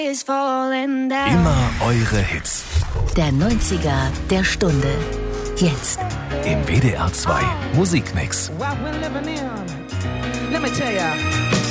Immer eure Hits. Der 90er der Stunde. Jetzt. Im WDR 2 Musikmix. What we're living in. Let me tell ya.